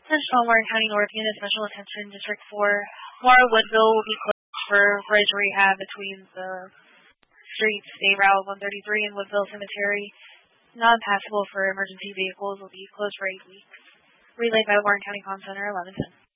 National Warren County North Unit Special Attention District 4. Laura Woodville will be closed for bridge rehab between the streets State Route 133 and Woodville Cemetery. Non-passable for emergency vehicles will be closed for 8 weeks. Relayed by Warren County Comm Center, 1110.